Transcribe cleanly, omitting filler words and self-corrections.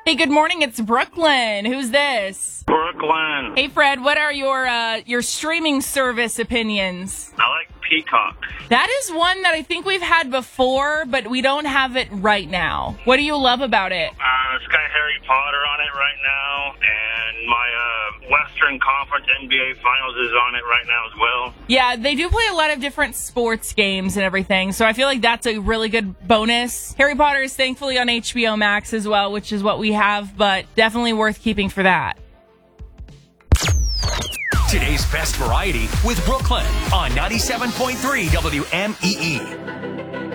Hey, good morning. It's Brooklyn. Who's this? Brooklyn. Hey, Fred. What are your streaming service opinions? I like Peacock. That is one that I think we've had before, but we don't have it right now. What do you love about it? It's got Harry Potter on it right now, and my Western Conference NBA Finals is on it right now as well. Yeah, they do play a lot of different sports games and everything, so I feel like that's a really good bonus. Harry Potter is thankfully on HBO Max as well, which is what we have, but definitely worth keeping for that. Today's best variety with Brooklyn on 97.3 WMEE.